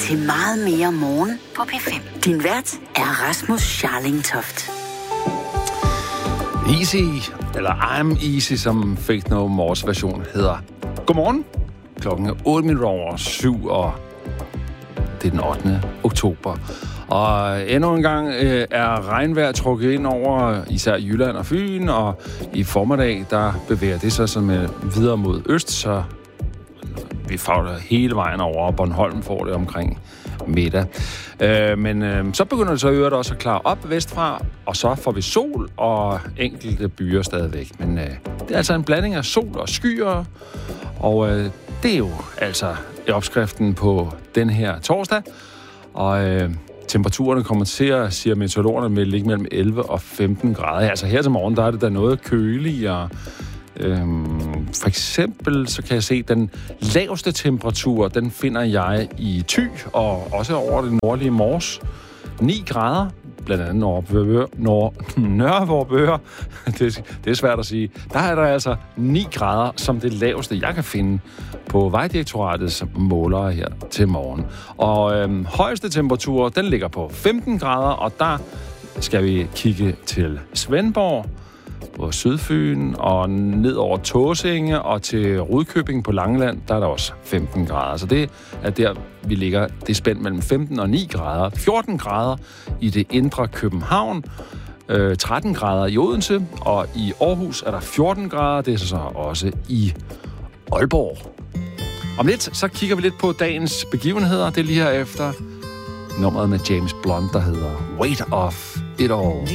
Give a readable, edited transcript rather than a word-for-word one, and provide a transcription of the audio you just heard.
til Meget mere morgen på P5. Din vært er Rasmus Scharling-Toft. Easy, eller I'm Easy, som Faith No More's version hedder. Godmorgen. Klokken er 7:08, og det er den 8. oktober. Og endnu en gang er regnvejr trukket ind over især Jylland og Fyn, og i formiddag, der bevæger det sig sådan videre mod øst, så vi får det hele vejen over, og Bornholm får det omkring middag. Men så begynder det så i øvrigt også at klare op vestfra, og så får vi sol og enkelte byer stadigvæk. Men det er altså en blanding af sol og skyer, og det er jo altså opskriften på den her torsdag. Og temperaturerne kommer til at, siger meteorologerne, med ligge mellem 11 og 15 grader. Altså her til morgen, der er det da noget køligere. For eksempel, så kan jeg se, den laveste temperatur, den finder jeg i Thy, og også over det nordlige Mors. 9 grader, blandt andet Nørre Vorbøre. Det er svært at sige. Der er der altså 9 grader som det laveste, jeg kan finde på Vejdirektoratets målere her til morgen. Og højeste temperatur, den ligger på 15 grader, og der skal vi kigge til Svendborg på Sydfyn, og ned over Tåsinge og til Rudkøbing på Langeland, der er der også 15 grader. Så det er der, vi ligger. Det er spændt mellem 15 og 9 grader. 14 grader i det indre København. 13 grader i Odense, og i Aarhus er der 14 grader. Det er så også i Aalborg. Om lidt, så kigger vi lidt på dagens begivenheder. Det er lige her efter nummeret med James Blunt, der hedder Weight of It All.